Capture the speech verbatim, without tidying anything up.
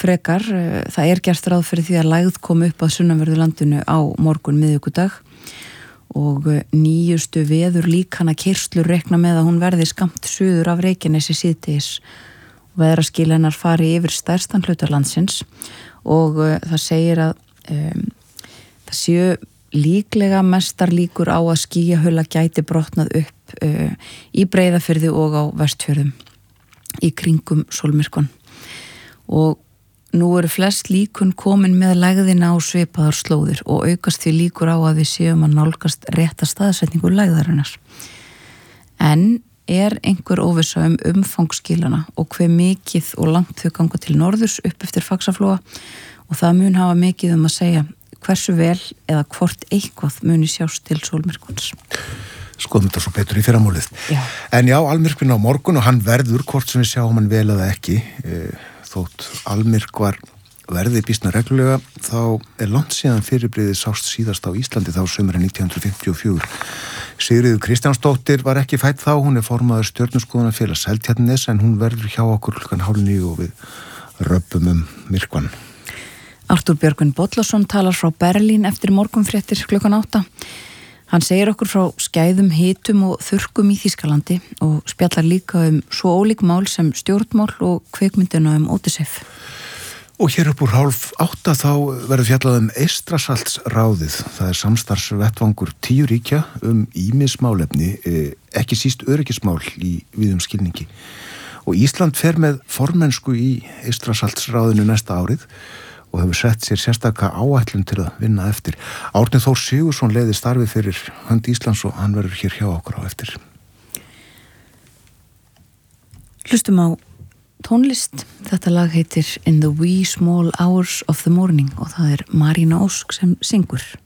frekar, það er gert ráð fyrir því að lægð komi upp að sunnanverðu landinu á morgun miðvikudag og nýjustu veður líkana kyrslur rekna með að hún verði skammt suður af Reykjanesi síðdegis og veðraskil hennar fari yfir stærstan hluta landsins og uh, það segir að um, það séu líklega mestar líkur á að skýjahula gæti brotnað upp uh, í Breiðafirði og á Vestfjörðum í kringum sólmyrkvann og nú eru flest líkun komin með lægðina á svipaðar slóðir og aukast því líkur á að við séum að nálgast rétta staðsetningu lægðarinnar. En er einhver óvissa um umfangsskilana og hve mikið og langt þau ganga til norðurs upp eftir Faxaflóa og það mun hafa mikið um að segja hversu vel eða hvort eitthvað muni sjást til sólmyrkvans. Skoðum þetta svo betur í fyrramálið. Já. En já, almyrkvinn á morgun og hann verður hvort sem við sjáum hann vel eða ekki. Þótt almyrkvar verði býsna reglulega, þá er langt síðan fyrirbrigðið sást síðast á Íslandi þá sumri nítján hundruð fimmtíu og fjögur. Sigríður Kristjánsdóttir var ekki fædd þá, hún er formaður stjörnuskoðunarfélags Seltjarnarness en hún verður hjá okkur klukkan hálf níu og við röpum um myrkvann. Artúr Björgvin Bollason talar frá Berlín eftir morgunfréttir klukkan átta. Hann segir okkur frá skæðum hitum og þurrkum í Þýskalandi og spjallar líka um svo ólík mál sem stjórnmál og kvikmyndina um Ódysseif. Og hér upp úr hálf átta þá verður fjallað um Eystrasaltsráðið. Það er samstarfsvettvangur tíu ríkja um ýmis málefni, ekki síst öryggismál í víðum skilningi. Og Ísland fer með formennsku í Eystrasaltsráðinu næsta árið og hefur sett sér sérstaka áætlun til að vinna eftir. Árni Þór Sigurðsson leiði starfið fyrir hönd Íslands og hann verður hér hjá okkur á eftir. Hlustum á tónlist. Þetta lag heitir In the Wee Small Hours of the Morning og það er Marína Ósk sem syngur.